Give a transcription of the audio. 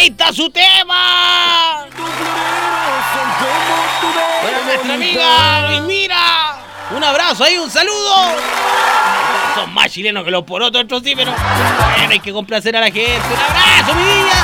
ahí está su tema. Bueno, nuestra amiga Luis Mira. Un abrazo ahí, un saludo. Son más chilenos que los porotos, otros sí, pero bueno, hay que complacer a la gente. Un abrazo, mi niña.